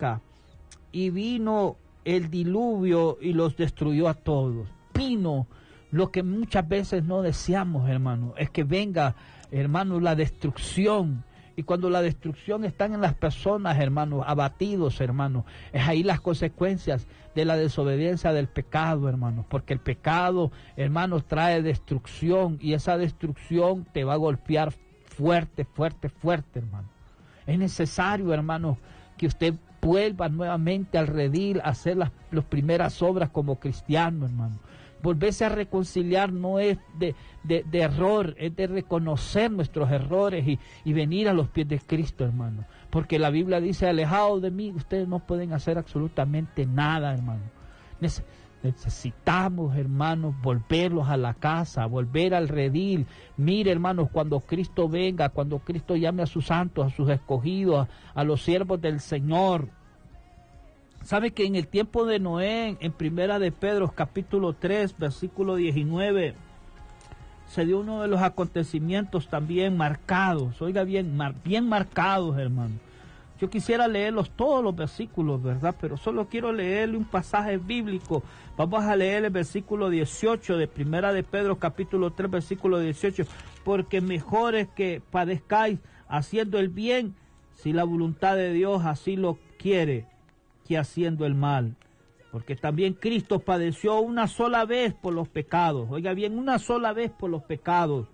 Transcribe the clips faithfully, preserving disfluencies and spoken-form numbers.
arca y vino el diluvio y los destruyó a todos. Vino lo que muchas veces no deseamos, hermano, es que venga, hermano, la destrucción. Y cuando la destrucción está en las personas, hermanos, abatidos, hermanos, es ahí las consecuencias de la desobediencia del pecado, hermanos, porque el pecado, hermanos, trae destrucción y esa destrucción te va a golpear fuerte, fuerte, fuerte, hermano. Es necesario, hermanos, que usted vuelva nuevamente al redil a hacer las, las primeras obras como cristiano, hermano. Volverse a reconciliar no es de, de, de error, es de reconocer nuestros errores y, y venir a los pies de Cristo, hermano. Porque la Biblia dice, alejados de mí, ustedes no pueden hacer absolutamente nada, hermano. Nece- necesitamos, hermanos, volverlos a la casa, volver al redil. Mire, hermanos, cuando Cristo venga, cuando Cristo llame a sus santos, a sus escogidos, a, a los siervos del Señor. ¿Sabe que en el tiempo de Noé, en Primera de Pedro, capítulo tres, versículo diecinueve, se dio uno de los acontecimientos también marcados, oiga bien, mar, bien marcados, hermano. Yo quisiera leerlos todos los versículos, ¿verdad? Pero solo quiero leerle un pasaje bíblico. Vamos a leer el versículo dieciocho de Primera de Pedro, capítulo tres, versículo dieciocho. Porque mejor es que padezcáis haciendo el bien, si la voluntad de Dios así lo quiere, que haciendo el mal. Porque también Cristo padeció una sola vez por los pecados. Oiga bien, una sola vez por los pecados.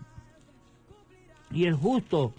Y el justo,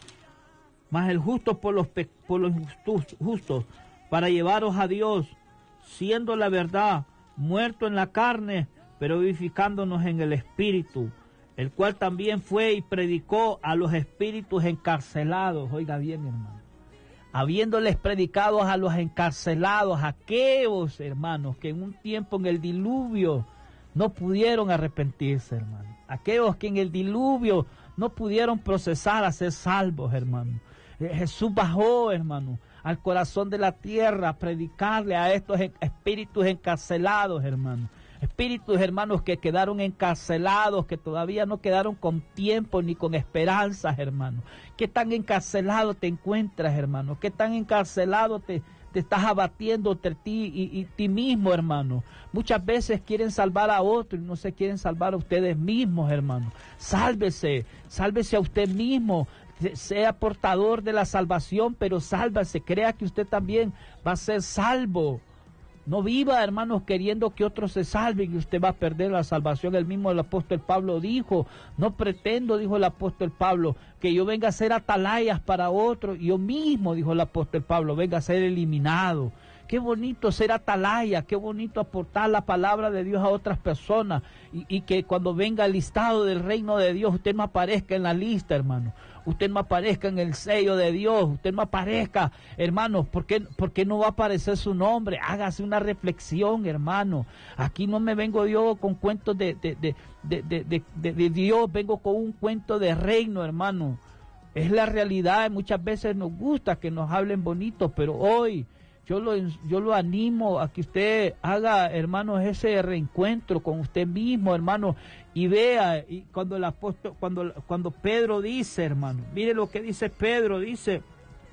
más el justo por los, pe por los justos, justos, para llevaros a Dios, siendo la verdad, muerto en la carne, pero vivificándonos en el Espíritu, el cual también fue y predicó a los espíritus encarcelados. Oiga bien, hermano. Habiéndoles predicado a los encarcelados, aquellos, hermanos, que en un tiempo en el diluvio no pudieron arrepentirse, hermano. Aquellos que en el diluvio no pudieron procesar a ser salvos, hermano. Jesús bajó, hermano, al corazón de la tierra a predicarle a estos espíritus encarcelados, hermano. Espíritus, hermanos, que quedaron encarcelados, que todavía no quedaron con tiempo ni con esperanzas, hermano. ¿Qué tan encarcelado te encuentras, hermano? ¿Qué tan encarcelado te, te estás abatiendo entre ti y, y ti mismo, hermano? Muchas veces quieren salvar a otro y no se quieren salvar a ustedes mismos, hermano. Sálvese, sálvese a usted mismo. Sea portador de la salvación, pero sálvase. Crea que usted también va a ser salvo. No viva, hermanos, queriendo que otros se salven y usted va a perder la salvación. El mismo el apóstol Pablo dijo, no pretendo, dijo el apóstol Pablo, que yo venga a ser atalayas para otros. Yo mismo, dijo el apóstol Pablo, venga a ser eliminado. Qué bonito ser atalaya, qué bonito aportar la palabra de Dios a otras personas y, y que cuando venga el listado del reino de Dios, usted no aparezca en la lista, hermano. Usted no aparezca en el sello de Dios, usted no aparezca, hermano. ¿Por qué, por qué no va a aparecer su nombre? Hágase una reflexión, hermano. Aquí no me vengo yo con cuentos de, de, de, de, de, de, de, de Dios, vengo con un cuento de reino, hermano. Es la realidad, muchas veces nos gusta que nos hablen bonito, pero hoy yo lo, yo lo animo a que usted haga, hermanos, ese reencuentro con usted mismo, hermano, y vea, y cuando el apóstol, cuando, cuando Pedro dice, hermano, mire lo que dice Pedro, dice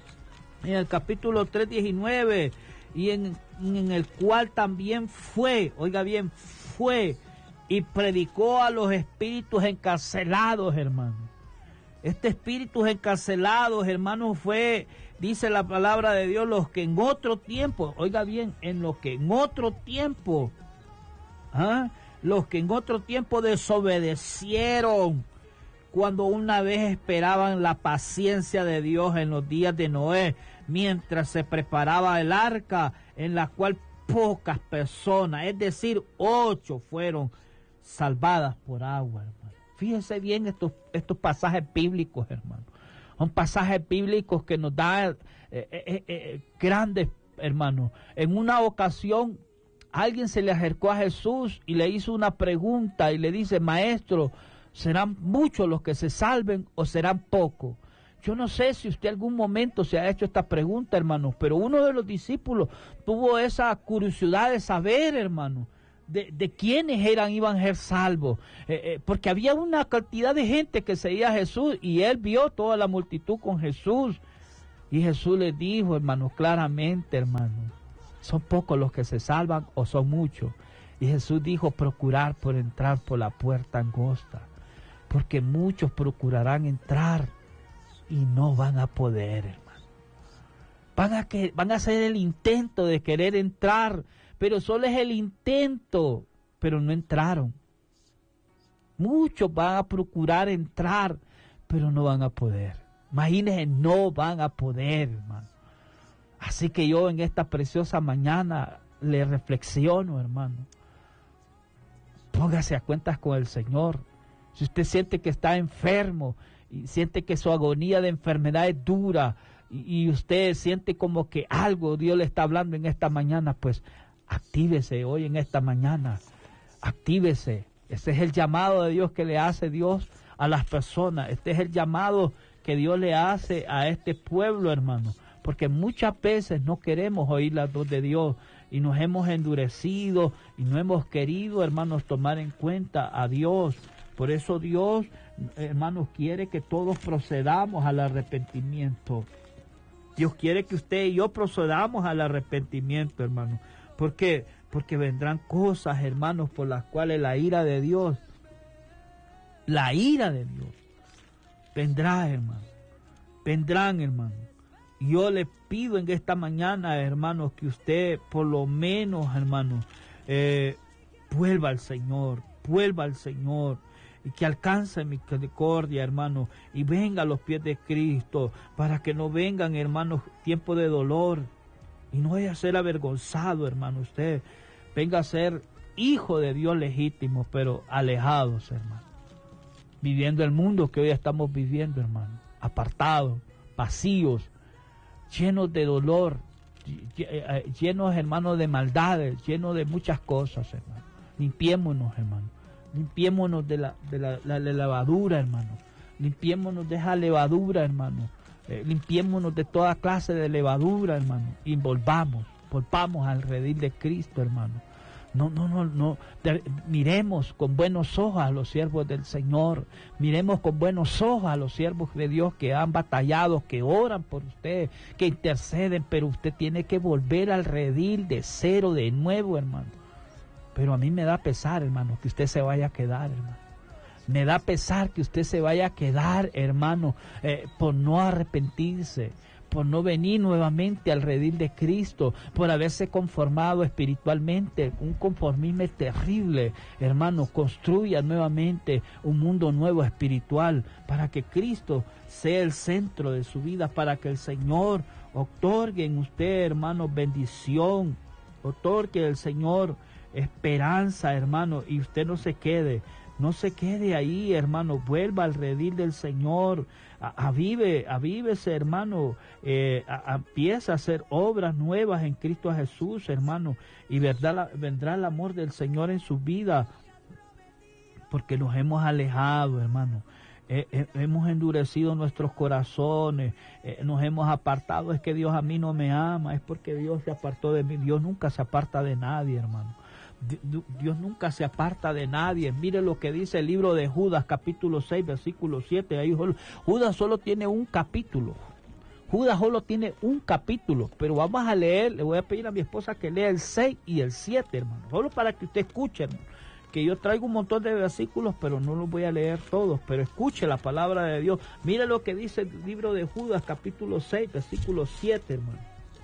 en el capítulo tres, diecinueve, y en, en el cual también fue, oiga bien, fue y predicó a los espíritus encarcelados, hermano. Este espíritu encarcelados, hermanos, fue, dice la palabra de Dios, los que en otro tiempo, oiga bien, en lo que en otro tiempo, ¿ah? los que en otro tiempo desobedecieron, cuando una vez esperaban la paciencia de Dios en los días de Noé, mientras se preparaba el arca, en la cual pocas personas, es decir, ocho, fueron salvadas por agua, hermano. Fíjense bien estos, estos pasajes bíblicos, hermano. Son pasajes bíblicos que nos dan eh, eh, eh, grandes, hermano. En una ocasión, alguien se le acercó a Jesús y le hizo una pregunta y le dice, maestro, ¿serán muchos los que se salven o serán pocos? Yo no sé si usted algún momento se ha hecho esta pregunta, hermano, pero uno de los discípulos tuvo esa curiosidad de saber, hermano, De, de quiénes eran, iban a ser salvos, eh, eh, porque había una cantidad de gente que seguía a Jesús y él vio toda la multitud con Jesús, Y Jesús les dijo, hermanos, claramente, hermanos, son pocos los que se salvan o son muchos. Y Jesús dijo, procurar por entrar por la puerta angosta, porque muchos procurarán entrar y no van a poder, hermano. Van a, que, van a hacer el intento de querer entrar, pero solo es el intento, pero no entraron. Muchos van a procurar entrar, pero no van a poder. Imagínense, no van a poder, hermano. Así que yo en esta preciosa mañana le reflexiono, hermano. Póngase a cuentas con el Señor. Si usted siente que está enfermo y siente que su agonía de enfermedad es dura y, y usted siente como que algo Dios le está hablando en esta mañana, pues actívese hoy en esta mañana. Actívese. Este es el llamado de Dios que le hace Dios a las personas. Este es el llamado que Dios le hace a este pueblo, hermano. Porque muchas veces no queremos oír la voz de Dios y nos hemos endurecido y no hemos querido, hermanos, tomar en cuenta a Dios. Por eso Dios, hermanos, quiere que todos procedamos al arrepentimiento. Dios quiere que usted y yo procedamos al arrepentimiento, hermano. ¿Por qué? Porque vendrán cosas, hermanos, por las cuales la ira de Dios, la ira de Dios, vendrá, hermano. Vendrán, hermano. Y yo le pido en esta mañana, hermanos, que usted por lo menos, hermanos, eh, vuelva al Señor, vuelva al Señor. Y que alcance misericordia, hermano, y venga a los pies de Cristo, para que no vengan, hermanos, tiempos de dolor, y no vaya a ser avergonzado, hermano, usted venga a ser hijo de Dios legítimo, pero alejados, hermano, viviendo el mundo que hoy estamos viviendo, hermano, apartados, vacíos, llenos de dolor, llenos, hermano, de maldades, llenos de muchas cosas, hermano. Limpiémonos, hermano. Limpiémonos de la, de la, la, la levadura, hermano. Limpiémonos de esa levadura, hermano. Eh, limpiémonos de toda clase de levadura, hermano. Y volvamos, volvamos al redil de Cristo, hermano. No, no, no, no. De, miremos con buenos ojos a los siervos del Señor. Miremos con buenos ojos a los siervos de Dios que han batallado, que oran por usted, que interceden. Pero usted tiene que volver al redil de cero, de nuevo, hermano. Pero a mí me da pesar, hermano, que usted se vaya a quedar, hermano. Me da pesar que usted se vaya a quedar, hermano, eh, por no arrepentirse, por no venir nuevamente al redil de Cristo, por haberse conformado espiritualmente, un conformismo terrible. Hermano, construya nuevamente un mundo nuevo espiritual, para que Cristo sea el centro de su vida, para que el Señor otorgue en usted, hermano, bendición, otorgue el Señor esperanza, hermano, y usted no se quede, no se quede ahí, hermano, vuelva al redil del Señor, avive, avívese, hermano, eh, a, a, empieza a hacer obras nuevas en Cristo Jesús, hermano, y verdad, la, vendrá el amor del Señor en su vida, porque nos hemos alejado, hermano. Eh, eh, hemos endurecido nuestros corazones, eh, nos hemos apartado. Es que Dios a mí no me ama, es porque Dios se apartó de mí. Dios nunca se aparta de nadie, hermano. Dios nunca se aparta de nadie. Mire lo que dice el libro de Judas, capítulo seis, versículo siete. Ahí, Judas solo tiene un capítulo. Judas solo tiene un capítulo, pero vamos a leer, le voy a pedir a mi esposa que lea el seis y el siete, hermano. Solo para que usted escuche, hermano. Que yo traigo un montón de versículos, pero no los voy a leer todos, pero escuche la palabra de Dios. Mire lo que dice el libro de Judas, capítulo seis, versículo siete, hermano.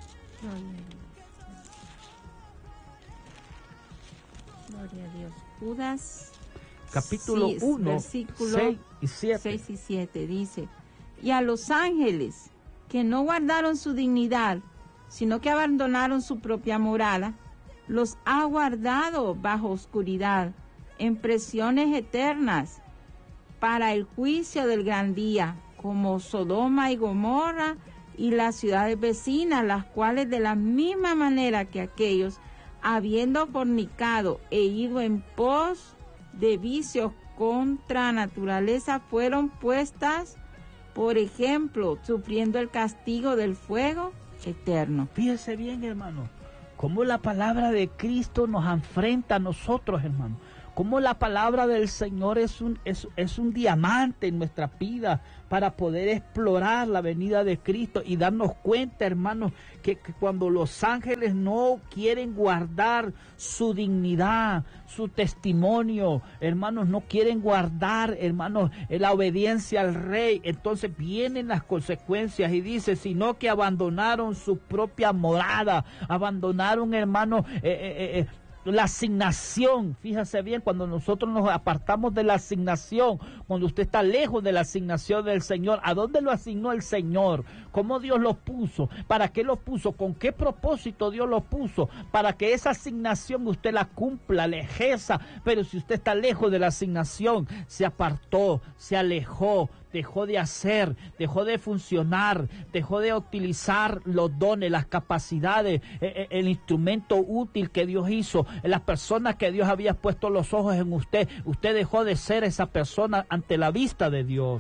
Gloria a Dios. Judas, capítulo sí, uno, seis y siete. seis y siete dice, y a los ángeles que no guardaron su dignidad, sino que abandonaron su propia morada, los ha guardado bajo oscuridad, en prisiones eternas, para el juicio del gran día, como Sodoma y Gomorra y las ciudades vecinas, las cuales de la misma manera que aquellos, habiendo fornicado e ido en pos de vicios contra naturaleza, fueron puestas, por ejemplo, sufriendo el castigo del fuego eterno. Fíjese bien, hermano, cómo la palabra de Cristo nos enfrenta a nosotros, hermano. cómo la palabra del Señor es un, es, es un diamante en nuestra vida para poder explorar la venida de Cristo y darnos cuenta, hermanos, que, que cuando los ángeles no quieren guardar su dignidad, su testimonio, hermanos, no quieren guardar, hermanos, la obediencia al Rey, entonces vienen las consecuencias y dice, sino que abandonaron su propia morada, abandonaron, hermanos, eh, eh, eh, la asignación. Fíjese bien, cuando nosotros nos apartamos de la asignación, cuando usted está lejos de la asignación del Señor, ¿a dónde lo asignó el Señor? ¿Cómo Dios lo puso? ¿Para qué lo puso? ¿Con qué propósito Dios lo puso? Para que esa asignación usted la cumpla, la ejerza. Pero si usted está lejos de la asignación, se apartó, se alejó, dejó de hacer, dejó de funcionar, dejó de utilizar los dones, las capacidades, eh, el instrumento útil que Dios hizo, las personas que Dios había puesto los ojos en usted, usted dejó de ser esa persona ante la vista de Dios,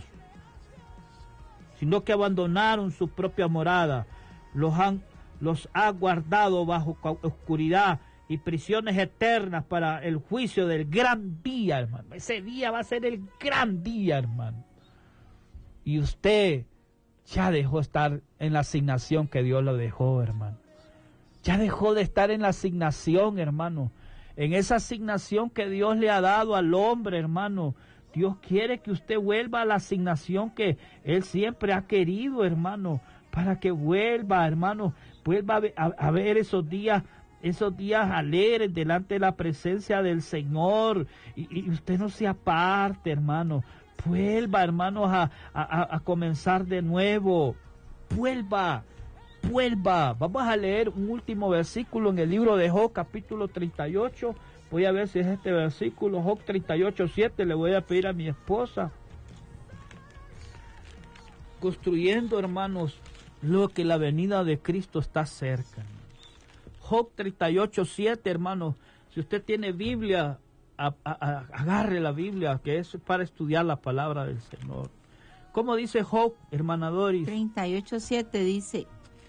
sino que abandonaron su propia morada, los han, los ha guardado bajo oscuridad y prisiones eternas para el juicio del gran día, hermano. Ese día va a ser el gran día, hermano. Y usted ya dejó de estar en la asignación que Dios lo dejó, hermano. Ya dejó de estar en la asignación, hermano. En esa asignación que Dios le ha dado al hombre, hermano. Dios quiere que usted vuelva a la asignación que Él siempre ha querido, hermano. Para que vuelva, hermano. Vuelva a ver, a, a ver esos días, esos días alegres delante de la presencia del Señor. Y, y usted no se aparte, hermano. Vuelva, hermanos, a, a, a comenzar de nuevo. Vuelva, vuelva. Vamos a leer un último versículo en el libro de Job, capítulo treinta y ocho. Voy a ver si es este versículo, Job treinta y ocho, siete. Le voy a pedir a mi esposa. Construyendo, hermanos, lo que la venida de Cristo está cerca. Job treinta y ocho, siete, hermanos. Si usted tiene Biblia, A, a, a, agarre la Biblia, que es para estudiar la palabra del Señor. ¿Cómo dice Job, hermana Doris? treinta y ocho, siete dice,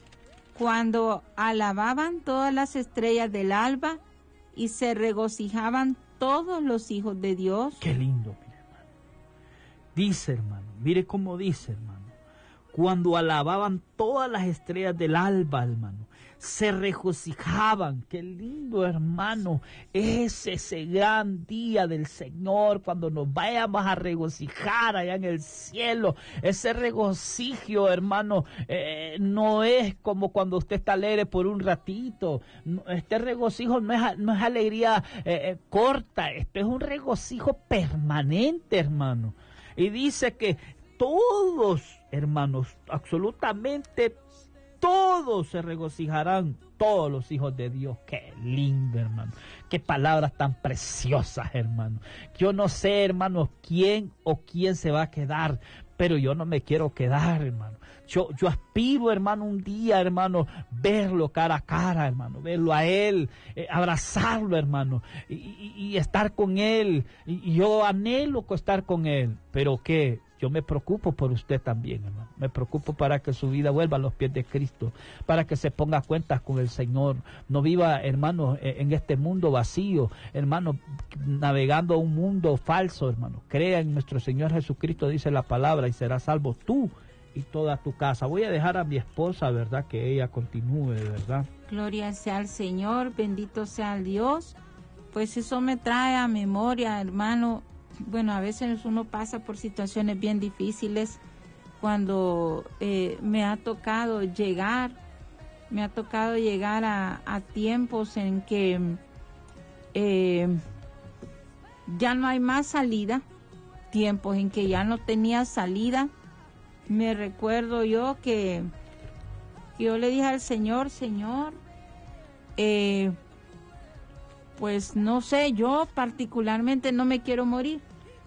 cuando alababan todas las estrellas del alba y se regocijaban todos los hijos de Dios. Qué lindo, mire, hermano. Dice, hermano, mire cómo dice, hermano, cuando alababan todas las estrellas del alba, hermano, se regocijaban. Qué lindo, hermano, es ese gran día del Señor, cuando nos vayamos a regocijar allá en el cielo. Ese regocijo, hermano, eh, no es como cuando usted está alegre por un ratito. Este regocijo no es, no es alegría eh, eh, corta, este es un regocijo permanente, hermano. Y dice que todos, hermanos, absolutamente todos se regocijarán, todos los hijos de Dios. Qué lindo, hermano. Qué palabras tan preciosas, hermano. Yo no sé, hermanos, quién o quién se va a quedar, pero yo no me quiero quedar, hermano. Yo, yo aspiro, hermano, un día, hermano, verlo cara a cara, hermano, verlo a Él, eh, abrazarlo, hermano, y, y, y estar con Él. Y, y yo anhelo estar con Él, pero ¿qué? Yo me preocupo por usted también, hermano. Me preocupo para que su vida vuelva a los pies de Cristo, para que se ponga a cuentas con el Señor. No viva, hermano, en este mundo vacío, hermano, navegando un mundo falso, hermano. Crea en nuestro Señor Jesucristo, dice la palabra, y serás salvo tú y toda tu casa. Voy a dejar a mi esposa, ¿verdad? Que ella continúe, ¿verdad? Gloria sea al Señor, bendito sea el Dios. Pues eso me trae a memoria, hermano. Bueno, a veces uno pasa por situaciones bien difíciles cuando eh, me ha tocado llegar, me ha tocado llegar a, a tiempos en que eh, ya no hay más salida, tiempos en que ya no tenía salida. Me recuerdo yo que yo le dije al Señor, Señor, eh, pues no sé, yo particularmente no me quiero morir,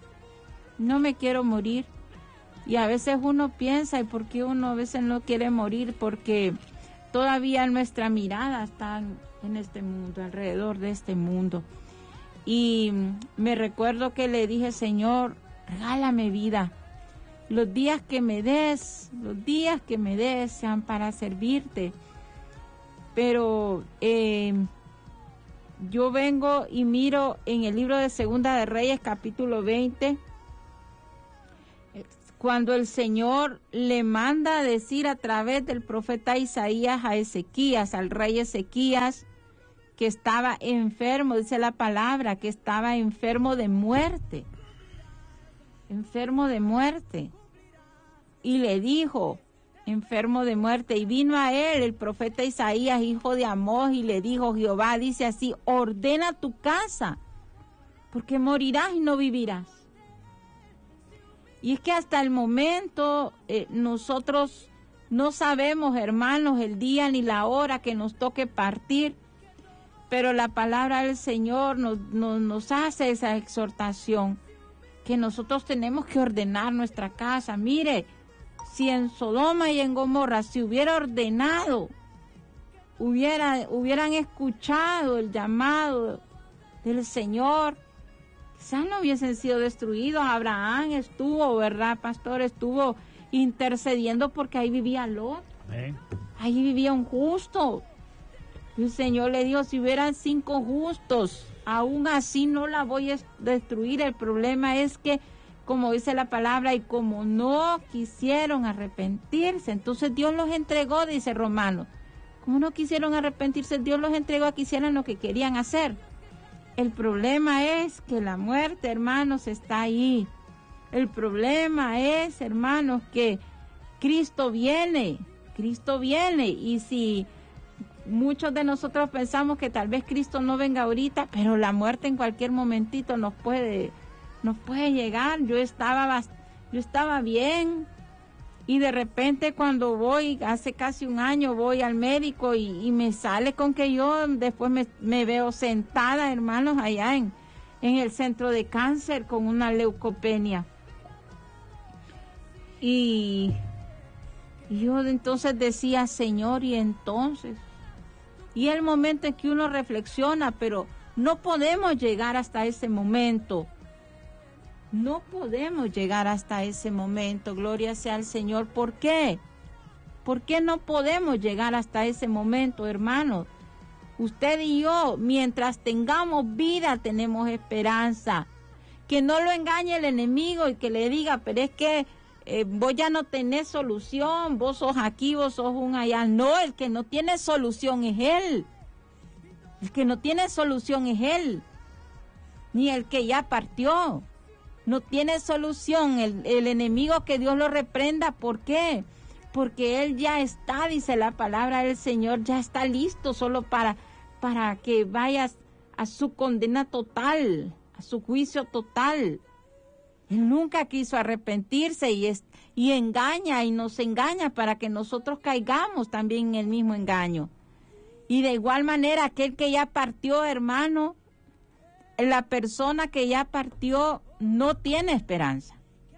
no me quiero morir. Y a veces uno piensa, ¿y por qué uno a veces no quiere morir? Porque todavía nuestra mirada está en este mundo, alrededor de este mundo. Y me recuerdo que le dije, Señor, regálame vida. Los días que me des, los días que me des sean para servirte. Pero... Eh, yo vengo y miro en el libro de Segunda de Reyes, capítulo veinte, cuando el Señor le manda a decir a través del profeta Isaías a Ezequías, al rey Ezequías, que estaba enfermo, dice la palabra, que estaba enfermo de muerte, enfermo de muerte, y le dijo, enfermo de muerte, y vino a él el profeta Isaías, hijo de Amós, y le dijo, Jehová dice así, ordena tu casa, porque morirás y no vivirás. Y es que hasta el momento eh, nosotros no sabemos, hermanos, el día ni la hora que nos toque partir, pero la palabra del Señor nos, nos, nos hace esa exhortación, que nosotros tenemos que ordenar nuestra casa. Mire, si en Sodoma y en Gomorra se hubiera ordenado, hubiera, hubieran escuchado el llamado del Señor, quizás no hubiesen sido destruidos. Abraham estuvo, ¿verdad, pastor? Estuvo intercediendo porque ahí vivía Lot. Amén. Ahí vivía un justo. Y el Señor le dijo, si hubieran cinco justos, aún así no la voy a destruir. El problema es que, como dice la palabra, y como no quisieron arrepentirse, entonces Dios los entregó, dice Romanos. Como no quisieron arrepentirse, Dios los entregó a que hicieran lo que querían hacer. El problema es que la muerte, hermanos, está ahí. El problema es, hermanos, que Cristo viene, Cristo viene, y si muchos de nosotros pensamos que tal vez Cristo no venga ahorita, pero la muerte en cualquier momentito nos puede, nos puede llegar. Yo estaba, yo estaba bien, y de repente cuando voy, hace casi un año, voy al médico y, y me sale con que yo después me, me veo sentada, hermanos, allá en, en el centro de cáncer con una leucopenia. Y yo entonces decía, Señor, y entonces, y el momento en que uno reflexiona, pero no podemos llegar hasta ese momento. No podemos llegar hasta ese momento, gloria sea al Señor. ¿Por qué? ¿Por qué no podemos llegar hasta ese momento, hermanos? Usted y yo, mientras tengamos vida, tenemos esperanza. Que no lo engañe el enemigo y que le diga, pero es que eh, vos ya no tenés solución, vos sos aquí, vos sos un allá. No, el que no tiene solución es Él. El que no tiene solución es Él. Ni el que ya partió. No tiene solución el, el enemigo, que Dios lo reprenda. ¿Por qué? Porque Él ya está, dice la palabra del Señor, ya está listo solo para, para que vayas a su condena total, a su juicio total. Él nunca quiso arrepentirse y, es, y engaña y nos engaña para que nosotros caigamos también en el mismo engaño. Y de igual manera, aquel que ya partió, hermano, la persona que ya partió no tiene esperanza.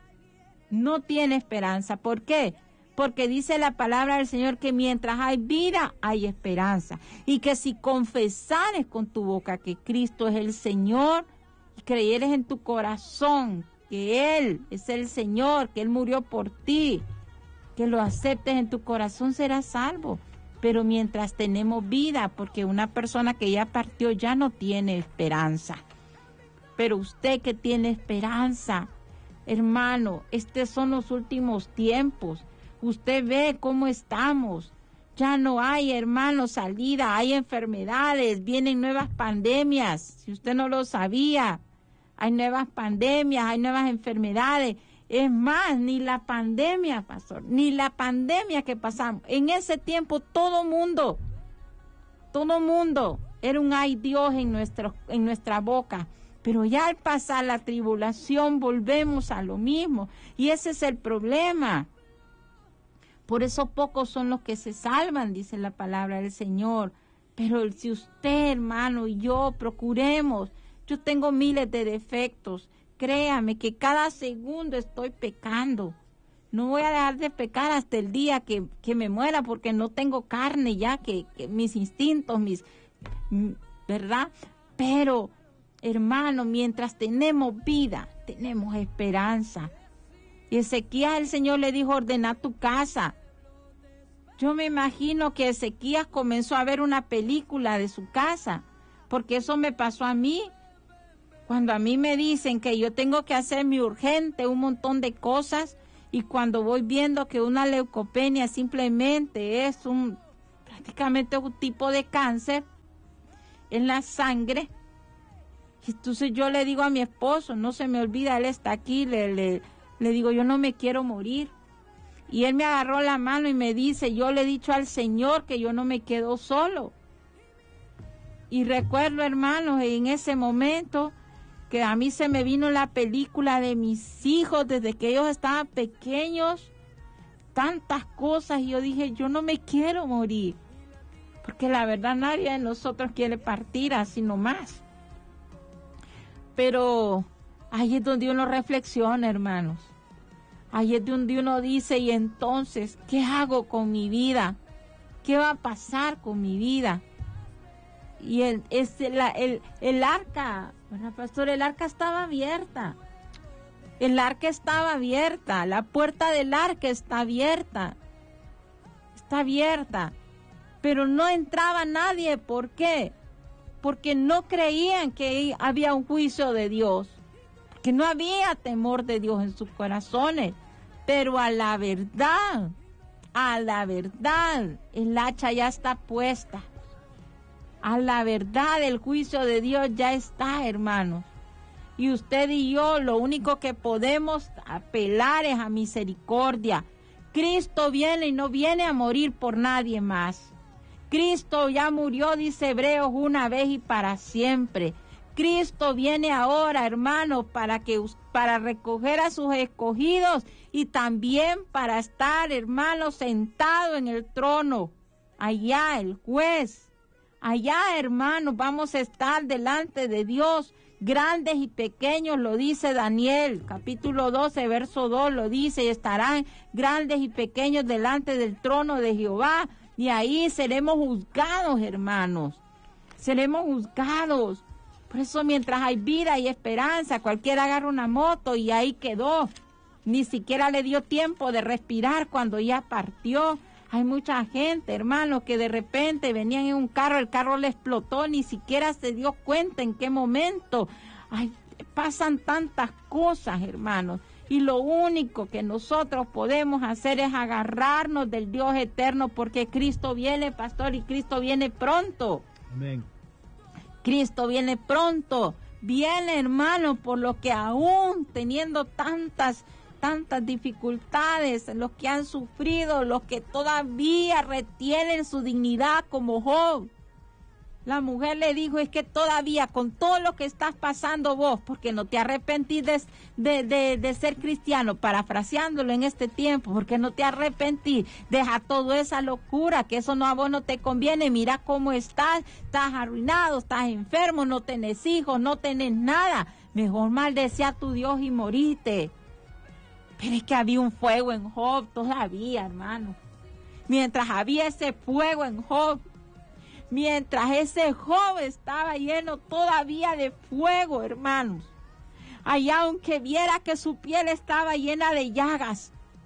No tiene esperanza. ¿Por qué? Porque dice la palabra del Señor que mientras hay vida, hay esperanza. Y que si confesares con tu boca que Cristo es el Señor, y creyeres en tu corazón que Él es el Señor, que Él murió por ti, que lo aceptes en tu corazón, serás salvo. Pero mientras tenemos vida, porque una persona que ya partió ya no tiene esperanza. Pero usted que tiene esperanza, hermano, estos son los últimos tiempos. Usted ve cómo estamos. Ya no hay, hermano, salida, hay enfermedades, vienen nuevas pandemias. Si usted no lo sabía, hay nuevas pandemias, hay nuevas enfermedades. Es más, ni la pandemia, pastor, ni la pandemia que pasamos. En ese tiempo todo mundo, todo mundo era un ay Dios en, nuestro, en nuestra boca. Pero ya al pasar la tribulación volvemos a lo mismo. Y ese es el problema. Por eso pocos son los que se salvan, dice la palabra del Señor. Pero si usted, hermano, y yo procuremos, yo tengo miles de defectos. Créame que cada segundo estoy pecando. No voy a dejar de pecar hasta el día que, que me muera, porque no tengo carne ya, que, que mis instintos, mis, ¿verdad? Pero, hermano, mientras tenemos vida, tenemos esperanza. Y Ezequías, el Señor le dijo, ordena tu casa. Yo me imagino que Ezequías comenzó a ver una película de su casa, porque eso me pasó a mí. Cuando a mí me dicen que yo tengo que hacer mi urgente, un montón de cosas, y cuando voy viendo que una leucopenia simplemente es un, prácticamente un tipo de cáncer en la sangre, entonces yo le digo a mi esposo, no se me olvida, él está aquí, le, le, le digo, yo no me quiero morir. Y él me agarró la mano y me dice, yo le he dicho al Señor que yo no me quedo solo. Y recuerdo, hermanos, en ese momento que a mí se me vino la película de mis hijos desde que ellos estaban pequeños, tantas cosas, y yo dije, yo no me quiero morir, porque la verdad nadie de nosotros quiere partir así nomás. Pero ahí es donde uno reflexiona, hermanos. Ahí es donde uno dice, y entonces, ¿qué hago con mi vida? ¿Qué va a pasar con mi vida? Y el, es la, el, el arca, ¿verdad, pastor? El arca estaba abierta. El arca estaba abierta. La puerta del arca está abierta. Está abierta. Pero no entraba nadie. ¿Por qué? Porque no creían que había un juicio de Dios, porque no había temor de Dios en sus corazones. Pero a la verdad, a la verdad, el hacha ya está puesta. A la verdad, el juicio de Dios ya está, hermanos. Y usted y yo, lo único que podemos apelar es a misericordia. Cristo viene y no viene a morir por nadie más. Cristo ya murió, dice Hebreos, una vez y para siempre. Cristo viene ahora, hermanos, para que para recoger a sus escogidos y también para estar, hermanos, sentado en el trono. Allá el juez. Allá, hermanos, vamos a estar delante de Dios, grandes y pequeños, lo dice Daniel, capítulo doce, verso dos, lo dice, y estarán grandes y pequeños delante del trono de Jehová. Y ahí seremos juzgados, hermanos. Seremos juzgados. Por eso mientras hay vida y esperanza, cualquiera agarra una moto y ahí quedó. Ni siquiera le dio tiempo de respirar cuando ya partió. Hay mucha gente, hermanos, que de repente venían en un carro, el carro le explotó, ni siquiera se dio cuenta en qué momento. Ay, pasan tantas cosas, hermanos. Y lo único que nosotros podemos hacer es agarrarnos del Dios eterno, porque Cristo viene, pastor, y Cristo viene pronto. Amén. Cristo viene pronto. Viene, hermano, por lo que aún teniendo tantas, tantas dificultades, los que han sufrido, los que todavía retienen su dignidad como Job. La mujer le dijo, es que todavía con todo lo que estás pasando vos, porque no te arrepentís de, de, de, de ser cristiano, parafraseándolo en este tiempo, porque no te arrepentís, deja toda esa locura, que eso no a vos no te conviene, mira cómo estás, estás arruinado, estás enfermo, no tenés hijos, no tenés nada, mejor maldecía a tu Dios y moriste. Pero es que había un fuego en Job todavía, hermano. Mientras había ese fuego en Job, mientras ese Job estaba lleno todavía de fuego, hermanos. Allá aunque viera que su piel estaba llena de llagas,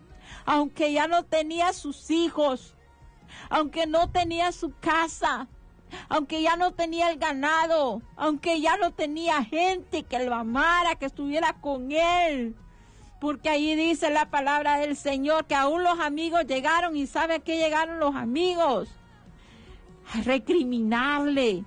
aunque ya no tenía sus hijos, aunque no tenía su casa, aunque ya no tenía el ganado, aunque ya no tenía gente que lo amara, que estuviera con él. Porque ahí dice la palabra del Señor que aún los amigos llegaron, y ¿sabe a qué llegaron los amigos? A recriminarle.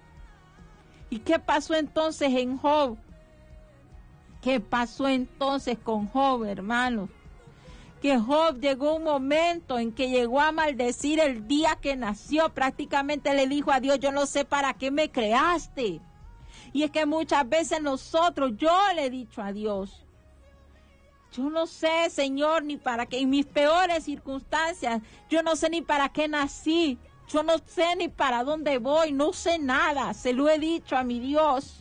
¿Y qué pasó entonces en Job? ¿Qué pasó entonces con Job, hermanos? Que Job llegó un momento en que llegó a maldecir el día que nació. Prácticamente le dijo a Dios, yo no sé para qué me creaste. Y es que muchas veces nosotros, yo le he dicho a Dios, yo no sé, Señor, ni para qué, en mis peores circunstancias, yo no sé ni para qué nací. Yo no sé ni para dónde voy, no sé nada, se lo he dicho a mi Dios.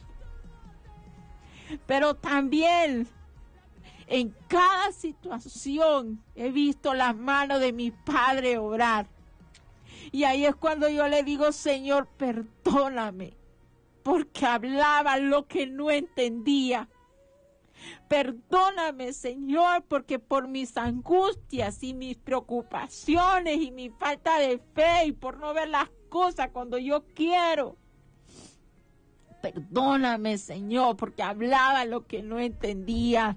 Pero también en cada situación he visto las manos de mi Padre obrar. Y ahí es cuando yo le digo, Señor, perdóname, porque hablaba lo que no entendía. Perdóname, Señor, porque por mis angustias y mis preocupaciones y mi falta de fe y por no ver las cosas cuando yo quiero, perdóname, Señor, porque hablaba lo que no entendía.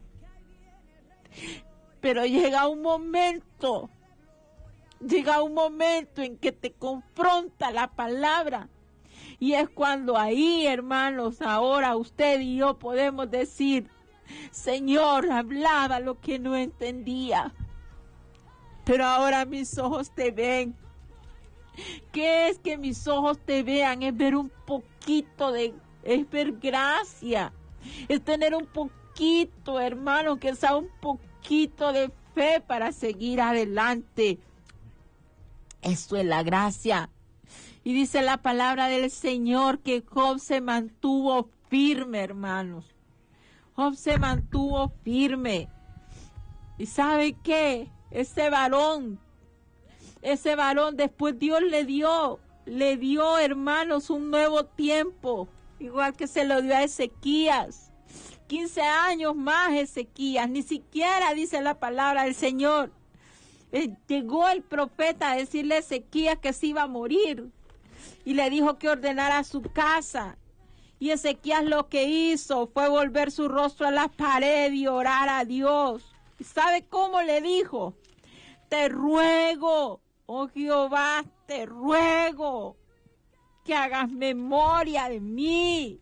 Pero llega un momento, llega un momento en que te confronta la palabra. Y es cuando ahí, hermanos, ahora usted y yo podemos decir, Señor, hablaba lo que no entendía, pero ahora mis ojos te ven. ¿Qué es que mis ojos te vean? Es ver un poquito de, es ver gracia, es tener un poquito, hermano, que sea un poquito de fe para seguir adelante. Eso es la gracia. Y dice la palabra del Señor que Job se mantuvo firme, hermanos. Job se mantuvo firme. ¿Y sabe qué? Ese varón, ese varón después Dios le dio, le dio, hermanos, un nuevo tiempo. Igual que se lo dio a Ezequías. quince años más Ezequías. Ni siquiera dice la palabra del Señor. Eh, llegó el profeta a decirle a Ezequías que se iba a morir. Y le dijo que ordenara su casa. Y Ezequías lo que hizo fue volver su rostro a la pared y orar a Dios. ¿Y sabe cómo le dijo? Te ruego, oh Jehová, te ruego que hagas memoria de mí.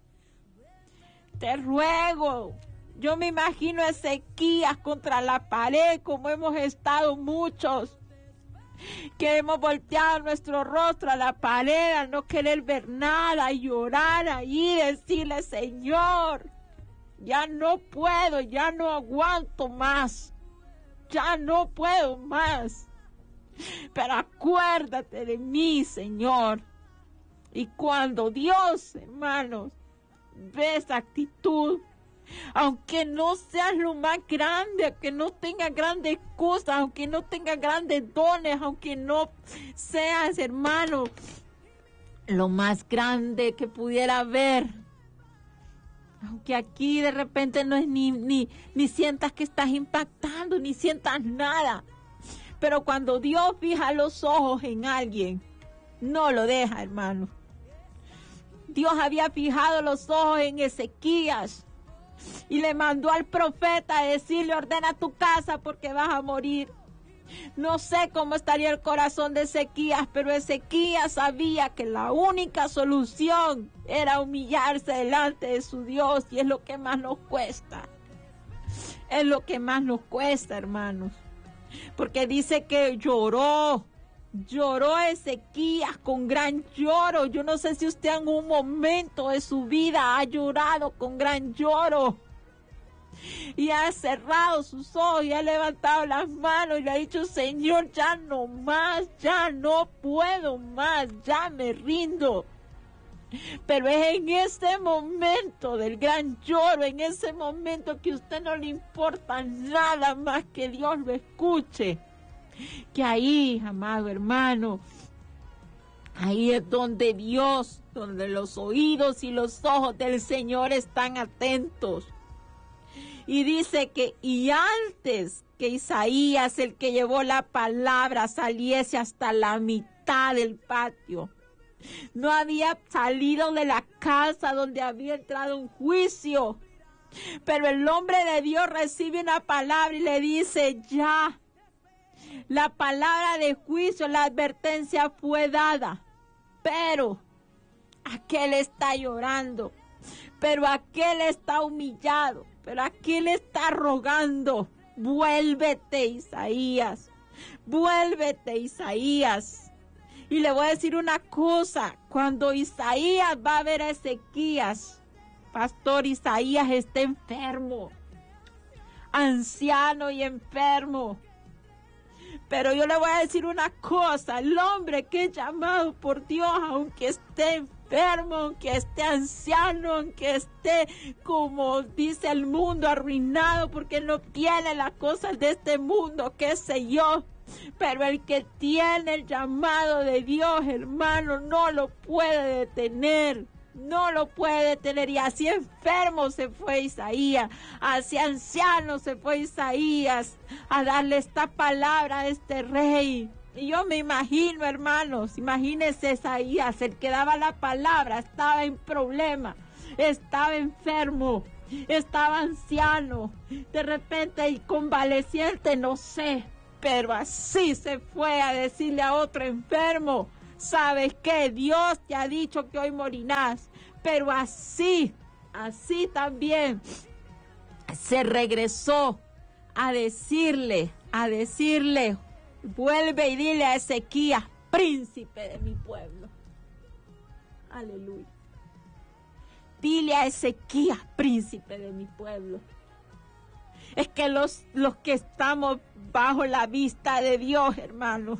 Te ruego. Yo me imagino a Ezequías contra la pared, como hemos estado muchos, que hemos volteado nuestro rostro a la pared, a no querer ver nada, y llorar ahí, decirle, Señor, ya no puedo, ya no aguanto más, ya no puedo más, pero acuérdate de mí, Señor. Y cuando Dios, hermanos, ve esa actitud, aunque no seas lo más grande, aunque no tengas grandes cosas, aunque no tengas grandes dones, aunque no seas, hermano, lo más grande que pudiera haber, aunque aquí de repente no es ni, ni, ni sientas que estás impactando, ni sientas nada, pero cuando Dios fija los ojos en alguien, no lo deja, hermano. Dios había fijado los ojos en Ezequías y le mandó al profeta a decirle, ordena tu casa porque vas a morir. No sé cómo estaría el corazón de Ezequías, pero Ezequías sabía que la única solución era humillarse delante de su Dios, y es lo que más nos cuesta. Es lo que más nos cuesta, hermanos. Porque dice que lloró, lloró Ezequías con gran lloro. Yo no sé si usted en un momento de su vida ha llorado con gran lloro. Y ha cerrado sus ojos y ha levantado las manos y le ha dicho, Señor, ya no más, ya no puedo más, ya me rindo. Pero es en ese momento del gran lloro, en ese momento que a usted no le importa nada más que Dios lo escuche, que ahí, amado hermano, ahí es donde Dios, donde los oídos y los ojos del Señor están atentos. Y dice que, y antes que Isaías, el que llevó la palabra, saliese hasta la mitad del patio, no había salido de la casa donde había entrado un juicio. Pero el hombre de Dios recibe una palabra y le dice, ya, la palabra de juicio, la advertencia fue dada. Pero aquel está llorando, pero aquel está humillado, pero aquel está rogando. Vuélvete, Isaías, vuélvete, Isaías. Y le voy a decir una cosa, cuando Isaías va a ver a Ezequías, pastor, Isaías está enfermo, anciano y enfermo. Pero yo le voy a decir una cosa, el hombre que es llamado por Dios, aunque esté enfermo, aunque esté anciano, aunque esté, como dice el mundo, arruinado, porque no tiene las cosas de este mundo, qué sé yo, pero el que tiene el llamado de Dios, hermano, no lo puede detener. No lo puede detener. Y así enfermo se fue Isaías, así anciano se fue Isaías a darle esta palabra a este rey. Y yo me imagino, hermanos, imagínense Isaías, el que daba la palabra estaba en problema, estaba enfermo, estaba anciano, de repente y convaleciente, no sé, pero así se fue a decirle a otro enfermo: ¿sabes qué? Dios te ha dicho que hoy morirás. Pero así, así también se regresó a decirle, a decirle, vuelve y dile a Ezequías, príncipe de mi pueblo. Aleluya. Dile a Ezequías, príncipe de mi pueblo. Es que los, los que estamos bajo la vista de Dios, hermanos,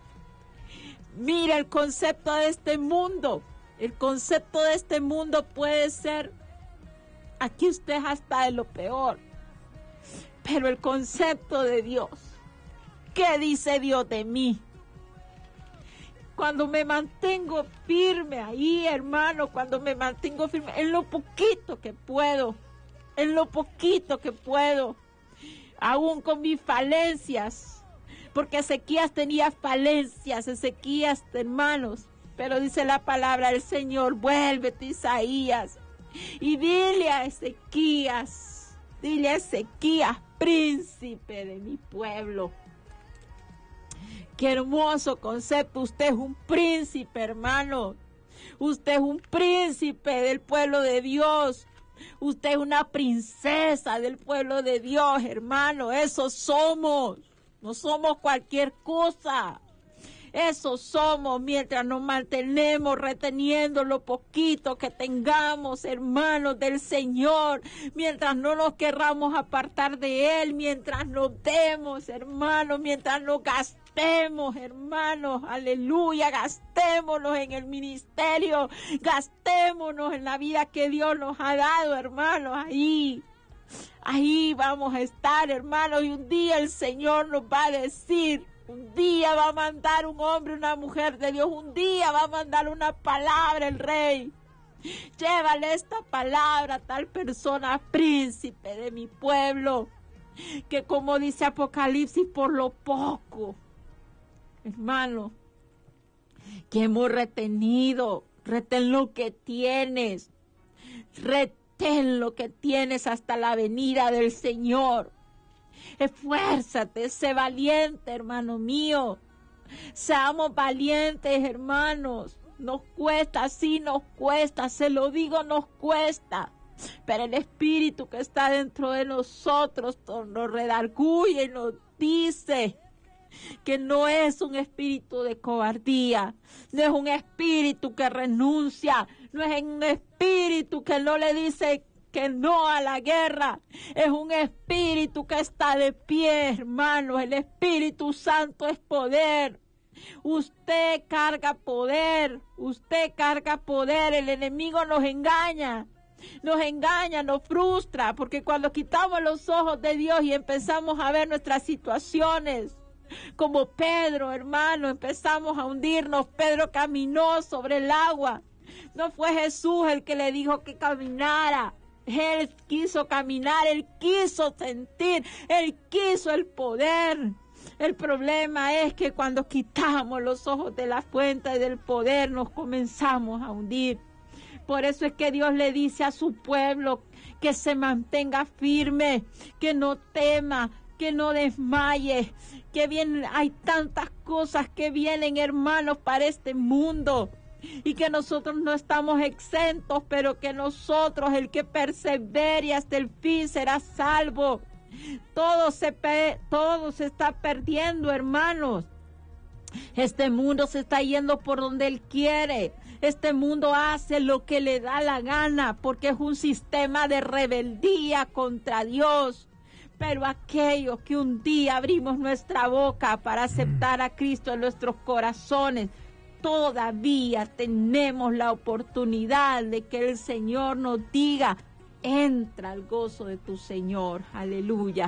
mira el concepto de este mundo. El concepto de este mundo puede ser, aquí usted es hasta de lo peor, pero el concepto de Dios, ¿qué dice Dios de mí? Cuando me mantengo firme ahí, hermano, cuando me mantengo firme en lo poquito que puedo, en lo poquito que puedo, aún con mis falencias, porque Ezequías tenía falencias, Ezequías, hermanos, pero dice la palabra del Señor, vuélvete, Isaías, y dile a Ezequías, dile a Ezequías, príncipe de mi pueblo. Qué hermoso concepto, usted es un príncipe, hermano, usted es un príncipe del pueblo de Dios, usted es una princesa del pueblo de Dios, hermano, eso somos, no somos cualquier cosa. Eso somos mientras nos mantenemos reteniendo lo poquito que tengamos, hermanos del Señor, mientras no nos querramos apartar de Él, mientras nos demos, hermanos, mientras nos gastemos, hermanos, aleluya, gastémonos en el ministerio, gastémonos en la vida que Dios nos ha dado, hermanos, ahí. Ahí vamos a estar, hermanos, y un día el Señor nos va a decir, un día va a mandar un hombre, una mujer de Dios, un día va a mandar una palabra el Rey. Llévale esta palabra a tal persona, príncipe de mi pueblo, que como dice Apocalipsis, por lo poco, hermano, que hemos retenido, retén lo que tienes, retén lo que tienes hasta la venida del Señor. Esfuérzate, sé valiente, hermano mío. Seamos valientes, hermanos. Nos cuesta, sí nos cuesta, se lo digo, nos cuesta. Pero el Espíritu que está dentro de nosotros nos redarguye y nos dice que no es un espíritu de cobardía, no es un espíritu que renuncia, no es un espíritu que no le dice que no a la guerra, es un espíritu que está de pie, hermanos. El Espíritu Santo es poder. Usted carga poder, usted carga poder, el enemigo nos engaña. Nos engaña, nos frustra, porque cuando quitamos los ojos de Dios y empezamos a ver nuestras situaciones, como Pedro, hermano, empezamos a hundirnos. Pedro caminó sobre el agua. No fue Jesús el que le dijo que caminara. Él quiso caminar, él quiso sentir, él quiso el poder. El problema es que cuando quitamos los ojos de la fuente del poder, nos comenzamos a hundir. Por eso es que Dios le dice a su pueblo que se mantenga firme, que no tema, que no desmaye, que vienen, hay tantas cosas que vienen, hermanos, para este mundo, y que nosotros no estamos exentos, pero que nosotros, el que persevere hasta el fin, será salvo. Todo se, pe todo se está perdiendo, hermanos. Este mundo se está yendo por donde él quiere. Este mundo hace lo que le da la gana, porque es un sistema de rebeldía contra Dios. Pero aquellos que un día abrimos nuestra boca para aceptar a Cristo en nuestros corazones, todavía tenemos la oportunidad de que el Señor nos diga: entra al gozo de tu Señor. Aleluya.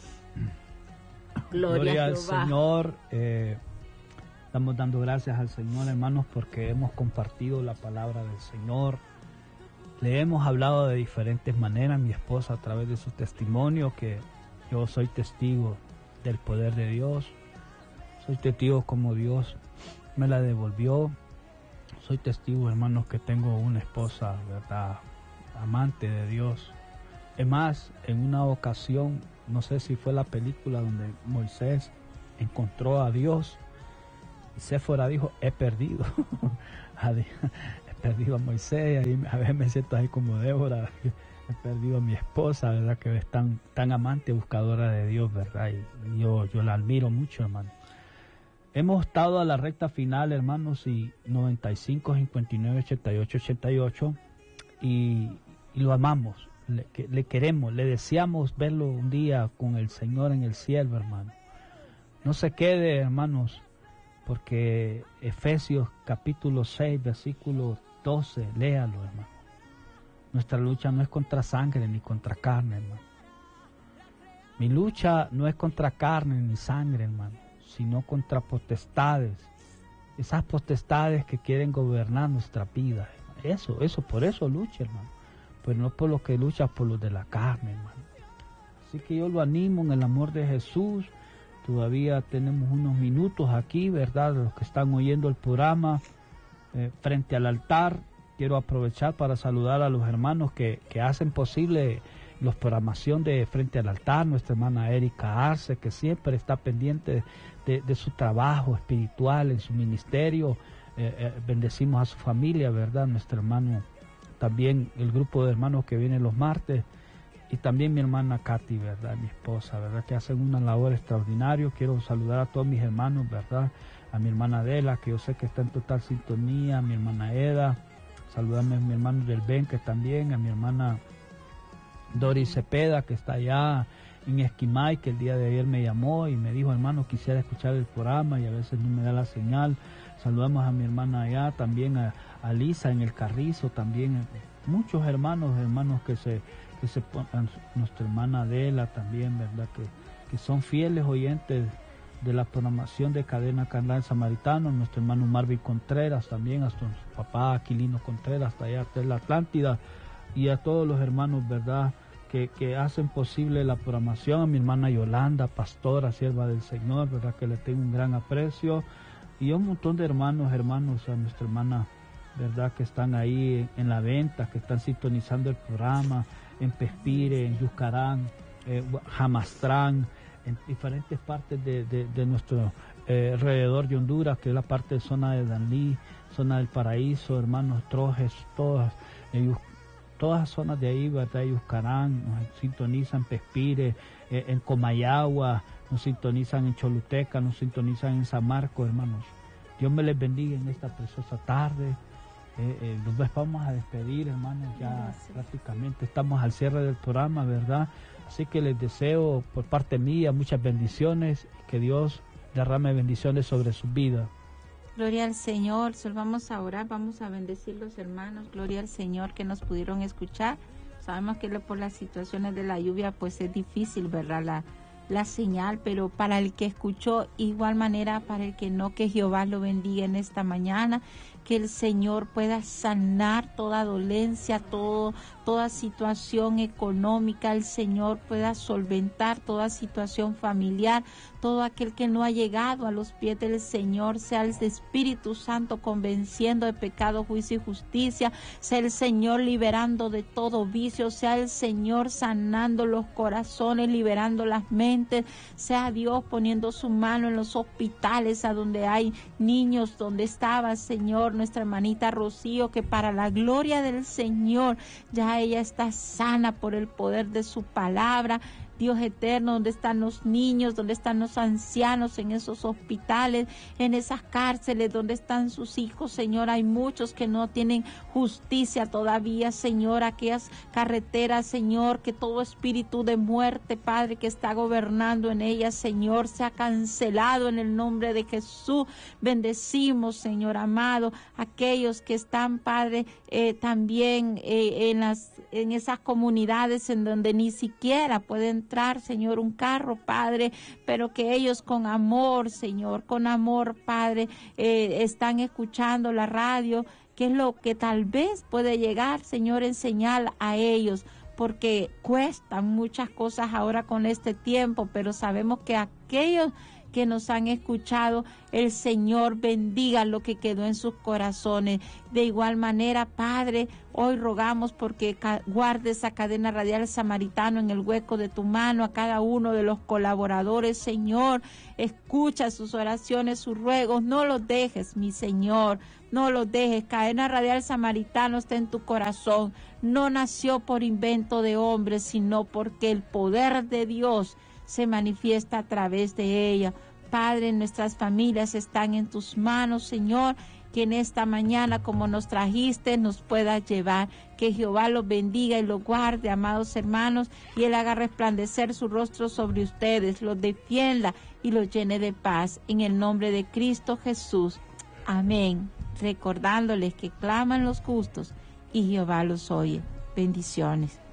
Gloria, Gloria al Señor. Eh, estamos dando gracias al Señor, hermanos, porque hemos compartido la palabra del Señor. Le hemos hablado de diferentes maneras, mi esposa a través de su testimonio, que yo soy testigo del poder de Dios. Soy testigo como Dios me la devolvió. Soy testigo, hermanos, que tengo una esposa, ¿verdad?, amante de Dios. Es más, en una ocasión, no sé si fue la película donde Moisés encontró a Dios, y Séfora dijo, he perdido, he perdido a Moisés, y a veces me siento ahí como Débora, he perdido a mi esposa, ¿verdad? Que es tan, tan amante, buscadora de Dios, ¿verdad? Y yo, yo la admiro mucho, hermano. Hemos estado a la recta final, hermanos, y noventa y cinco, cincuenta y nueve, ochenta y ocho, ochenta y ocho, y, y lo amamos, le, que, le queremos, le deseamos verlo un día con el Señor en el cielo, hermano. No se quede, hermanos, porque Efesios capítulo seis, versículo doce, léalo, hermano. Nuestra lucha no es contra sangre ni contra carne, hermano. Mi lucha no es contra carne ni sangre, hermano, sino contra potestades. Esas potestades que quieren gobernar nuestra vida. Eso, eso, por eso lucha, hermano. Pero no por lo que lucha, por los de la carne, hermano. Así que yo lo animo en el amor de Jesús. Todavía tenemos unos minutos aquí, ¿verdad? Los que están oyendo el programa eh, frente al altar. Quiero aprovechar para saludar a los hermanos que, que hacen posible la programación de Frente al Altar. Nuestra hermana Erika Arce, que siempre está pendiente de, de su trabajo espiritual en su ministerio. Eh, eh, bendecimos a su familia, ¿verdad? Nuestro hermano, también el grupo de hermanos que vienen los martes. Y también mi hermana Katy, ¿verdad? Mi esposa, ¿verdad? Que hacen una labor extraordinaria. Quiero saludar a todos mis hermanos, ¿verdad? A mi hermana Adela, que yo sé que está en total sintonía. A mi hermana Eda. Saludarme a mi hermano del Ben, que también. A mi hermana Doris Cepeda, que está allá en Esquimay, que el día de ayer me llamó y me dijo, hermano, quisiera escuchar el programa y a veces no me da la señal. Saludamos a mi hermana allá, también a, a Lisa en el Carrizo, también muchos hermanos, hermanos que se... que se ponen, nuestra hermana Adela también, ¿verdad? Que, que son fieles oyentes de la programación de Cadena Canal Samaritano, nuestro hermano Marvin Contreras también, a su papá Aquilino Contreras, hasta allá, hasta la Atlántida, y a todos los hermanos, ¿verdad? Que, que hacen posible la programación, a mi hermana Yolanda, pastora, sierva del Señor, ¿verdad? Que le tengo un gran aprecio, y a un montón de hermanos, hermanos, a nuestra hermana, ¿verdad? Que están ahí en, en la venta, que están sintonizando el programa, en Pespire, en Yuscarán, eh, Jamastrán, en diferentes partes de, de, de nuestro eh, alrededor de Honduras, que es la parte de zona de Danlí, zona del Paraíso, hermanos Trojes, todas, eh, todas las zonas de ahí, ¿verdad? Yuscarán, nos sintonizan Pespire, eh, en Comayagua, nos sintonizan en Choluteca, nos sintonizan en San Marcos, hermanos. Dios me les bendiga en esta preciosa tarde. Eh, eh, nos vamos a despedir, hermanos, ya Gracias. Prácticamente estamos al cierre del programa, ¿verdad? Así que les deseo por parte mía muchas bendiciones, que Dios derrame bendiciones sobre sus vidas. Gloria al Señor. Solo vamos a orar, vamos a bendecir los hermanos. Gloria al Señor que nos pudieron escuchar. Sabemos que por las situaciones de la lluvia pues es difícil, ¿verdad? La, la señal, pero para el que escuchó, igual manera para el que no, que Jehová lo bendiga en esta mañana, que el Señor pueda sanar toda dolencia, todo, toda situación económica, el Señor pueda solventar toda situación familiar, todo aquel que no ha llegado a los pies del Señor, sea el Espíritu Santo convenciendo de pecado, juicio y justicia, sea el Señor liberando de todo vicio, sea el Señor sanando los corazones, liberando las mentes, sea Dios poniendo su mano en los hospitales a donde hay niños, donde estaba, Señor, nuestra hermanita Rocío, que para la gloria del Señor ya ella está sana por el poder de su palabra. Dios eterno, donde están los niños, donde están los ancianos en esos hospitales, en esas cárceles, donde están sus hijos, Señor, hay muchos que no tienen justicia todavía, Señor, aquellas carreteras, Señor, que todo espíritu de muerte, Padre, que está gobernando en ellas, Señor, se ha cancelado en el nombre de Jesús. Bendecimos, Señor amado, aquellos que están, Padre, eh, también eh, en las en esas comunidades en donde ni siquiera pueden entrar, Señor, un carro, Padre, pero que ellos con amor, Señor, con amor, Padre, eh, están escuchando la radio, que es lo que tal vez puede llegar, Señor, en señal a ellos, porque cuestan muchas cosas ahora con este tiempo, pero sabemos que aquellos que nos han escuchado, el Señor bendiga lo que quedó en sus corazones. De igual manera, Padre, hoy rogamos porque guardes a Cadena Radial Samaritano en el hueco de tu mano, a cada uno de los colaboradores, Señor. Escucha sus oraciones, sus ruegos, no los dejes, mi Señor, no los dejes. Cadena Radial Samaritano está en tu corazón. No nació por invento de hombres, sino porque el poder de Dios se manifiesta a través de ella. Padre, nuestras familias están en tus manos, Señor, que en esta mañana, como nos trajiste, nos puedas llevar. Que Jehová los bendiga y los guarde, amados hermanos, y Él haga resplandecer su rostro sobre ustedes, los defienda y los llene de paz. En el nombre de Cristo Jesús. Amén. Recordándoles que claman los justos y Jehová los oye. Bendiciones.